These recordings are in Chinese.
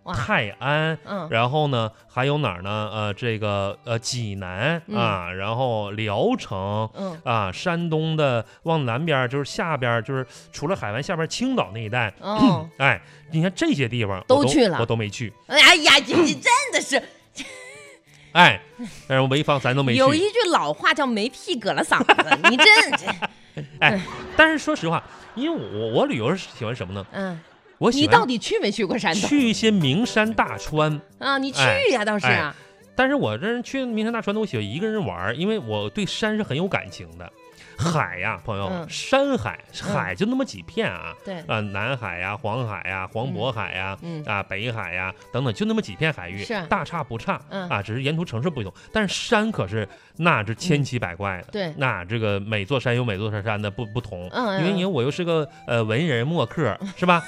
泰安，然后呢还有哪儿呢？这个济南啊，然后聊城，山东的往南边就是下边就是除了海湾下边青岛那一带，哎，你看这些地方都去了， 我都没去。 哎呀，你真的是。 哎，但是潍坊咱都没去。 有一句老话叫没屁搁了嗓子，你真哎，但是说实话，因为我旅游是喜欢什么呢？我喜欢。 你到底去没去过山东？ 去一些名山大川啊，你去呀，倒是啊。 但是我这人去名山大川都喜欢一个人玩，因为我对山是很有感情的。海呀，朋友，山海就那么几片啊， 对南海呀、黄海呀、黄渤海呀，北海呀等等，就那么几片海域，大差不差啊，只是沿途城市不同。但是山可是那是千奇百怪的， 对， 那这个每座山有每座山的不同，因为我又是个文人墨客，是吧？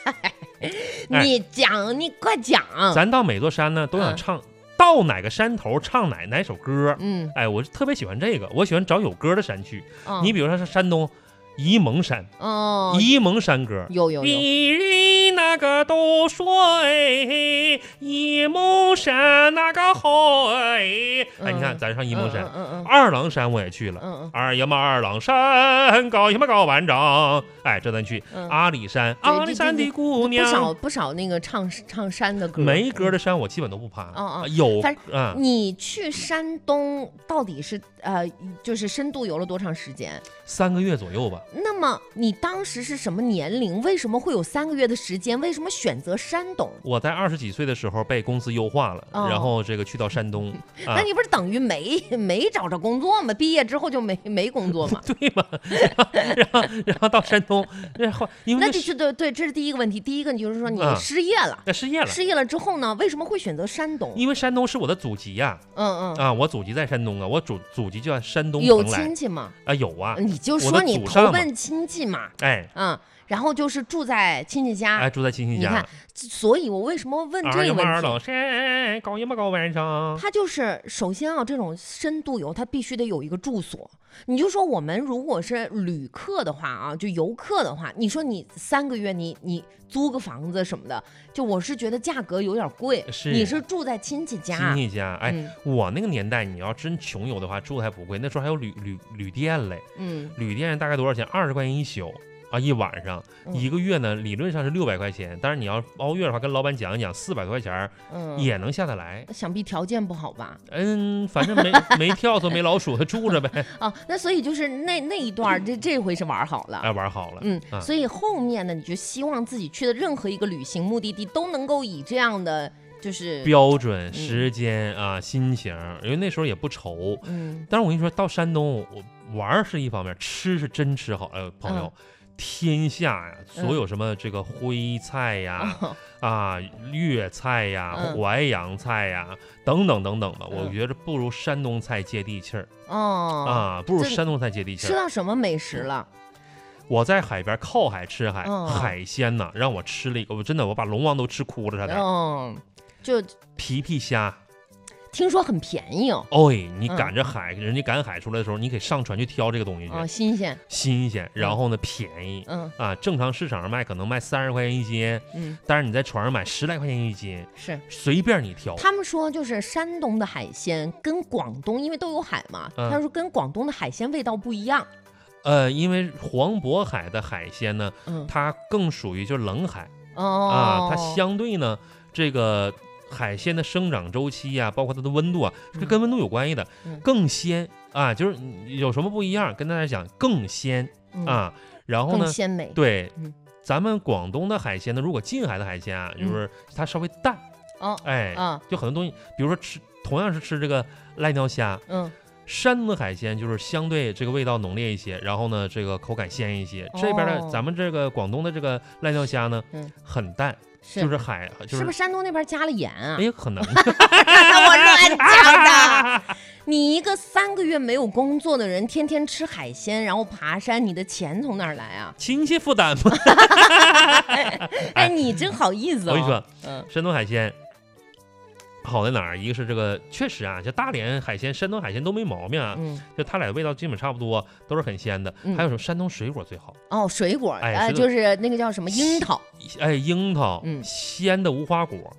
你快讲， 咱到每座山呢都想唱。到哪个山头唱哪首歌，哎，我特别喜欢这个，我喜欢找有歌的山去。你比如说是山东沂蒙山，沂蒙山歌有。 那个都说哎，沂蒙山那个好哎，你看咱上沂蒙山，二郎山我也去了，二郎山高高万丈，哎，这咱去阿里山的姑娘， 不少那个唱山的歌， 没歌的山我基本都不爬，有你去山东到底是就是深度游了多长时间 ？3个月左右吧。 那么你当时是什么年龄？为什么会有3个月的时间？为什么选择山东？ 我在20几岁的时候被公司优化了，然后这个去到山东。 那你不是等于没找着工作吗？毕业之后就没工作吗？ 对吗？然后到山东，因为那就是对，这是第一个问题。第一个，你就是说你失业了，失业了之后呢，为什么会选择山东？ 因为山东是我的祖籍呀。我祖籍在山东啊，我祖籍就在山东。 有亲戚吗？ 有啊。 你就说你投奔亲戚嘛。然后就是住在亲戚家， 住在亲戚家。 你看，所以我为什么问这个问题？ 二郎山高万丈。 他就是首先这种深度游，他必须得有一个住所。你就说我们如果是旅客的话就游客的话，你说你3个月你租个房子什么的，就我是觉得价格有点贵。你是住在亲戚家， 我那个年代你要真穷游的话，住的还不贵，那时候还有旅店嘞。旅店大概多少钱？20块钱一宿。一晚上，1个月呢，理论上是600块钱，但是你要包月的话，跟老板讲一讲，400多块钱，也能下得来。 想必条件不好吧？ 反正没跳蚤没老鼠，他住着呗。 那所以就是那一段，这回是玩好了， 玩好了。 所以后面呢，你就希望自己去的任何一个旅行目的地都能够以这样的就是标准、时间心情，因为那时候也不愁。但是我跟你说，到山东玩是一方面，吃是真吃好。朋友。天下呀，所有什么这个徽菜呀、粤菜呀、淮扬菜呀等等等等吧，我觉得不如山东菜接地气儿。不如山东菜接地气儿。 吃到什么美食了？ 我在海边靠海吃海鲜呢，让我吃了一个，我把龙王都吃哭了，差点。 就皮皮虾。 听说很便宜你赶着海，人家赶海出来的时候，你可以上船去挑这个东西去，新鲜，然后呢便宜，正常市场上卖可能卖30块钱一斤，但是你在船上买10来块钱一斤， 是随便你挑。 他们说就是山东的海鲜跟广东，因为都有海嘛，他说跟广东的海鲜味道不一样。 因为黄渤海的海鲜呢，它更属于就是冷海它相对呢这个。海鲜的生长周期包括它的温度是跟温度有关系的，更鲜就是有什么不一样？跟大家讲更鲜然后呢， 更鲜美。 对，咱们广东的海鲜呢，如果近海的海鲜就是它稍微淡就很多东西，比如说同样是吃这个濑尿虾，山东的海鲜就是相对这个味道浓烈一些，然后呢这个口感鲜一些。这边的咱们这个广东的这个濑尿虾呢，很淡。就是海， 是不是山东那边加了盐可能。 我乱讲的。你一个3个月没有工作的人，天天吃海鲜，然后爬山，你的钱从哪儿来啊？ 亲戚负担吗？ 你真好意思我跟你说，山东海鲜好在哪儿？一个是这个确实就大连海鲜、山东海鲜都没毛病就它俩的味道基本差不多，都是很鲜的。还有什么山东水果最好水果就是那个叫什么樱桃， 樱桃，鲜的无花果。